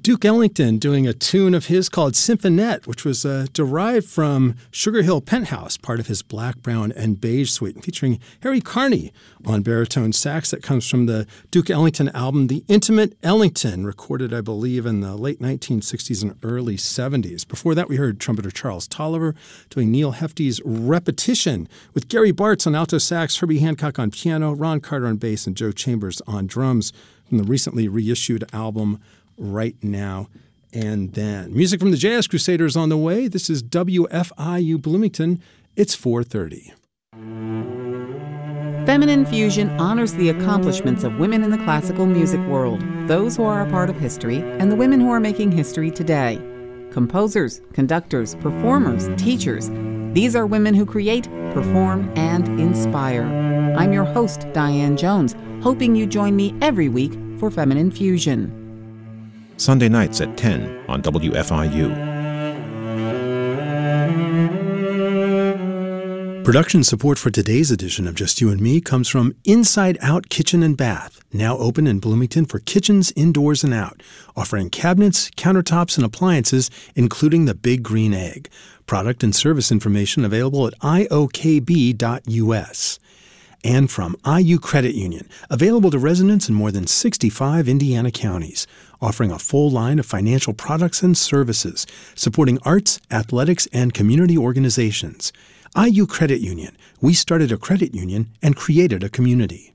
Duke Ellington doing a tune of his called Symphonette, which was derived from Sugar Hill Penthouse, part of his Black, Brown, and Beige suite, featuring Harry Carney on baritone sax. That comes from the Duke Ellington album, The Intimate Ellington, recorded, I believe, in the late 1960s and early 70s. Before that, we heard trumpeter Charles Tolliver doing Neil Hefti's Repetition with Gary Bartz on alto sax, Herbie Hancock on piano, Ron Carter on bass, and Joe Chambers on drums from the recently reissued album Right Now and Then. Music from the Jazz Crusaders on the way. This is WFIU Bloomington. It's 4:30. Feminine Fusion honors the accomplishments of women in the classical music world, those who are a part of history, and the women who are making history today. Composers, conductors, performers, teachers. These are women who create, perform, and inspire. I'm your host, Diane Jones, hoping you join me every week for Feminine Fusion. Sunday nights at 10 on WFIU. Production support for today's edition of Just You and Me comes from Inside Out Kitchen and Bath, now open in Bloomington for kitchens indoors and out, offering cabinets, countertops, and appliances, including the Big Green Egg. Product and service information available at iokb.us. And from IU Credit Union, available to residents in more than 65 Indiana counties, offering a full line of financial products and services, supporting arts, athletics, and community organizations. IU Credit Union. We started a credit union and created a community.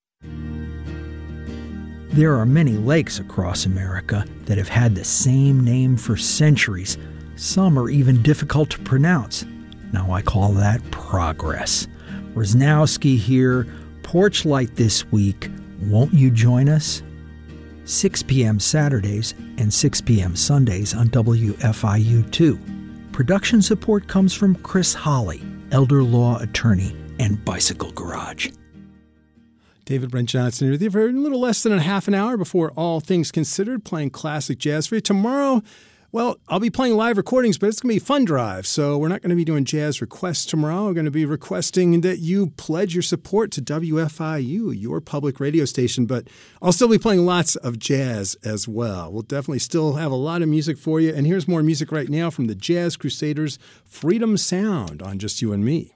There are many lakes across America that have had the same name for centuries. Some are even difficult to pronounce. Now I call that progress. Rosnowski here, Porch Light this week. Won't you join us? 6 p.m. Saturdays and 6 p.m. Sundays on WFIU2. Production support comes from Chris Holly, elder law attorney and Bicycle Garage. David Brent Johnson here with you for a little less than a half an hour before All Things Considered, playing classic jazz for you. Tomorrow, well, I'll be playing live recordings, but it's going to be a fun drive. So we're not going to be doing jazz requests tomorrow. We're going to be requesting that you pledge your support to WFIU, your public radio station. But I'll still be playing lots of jazz as well. We'll definitely still have a lot of music for you. And here's more music right now from the Jazz Crusaders' Freedom Sound on Just You and Me.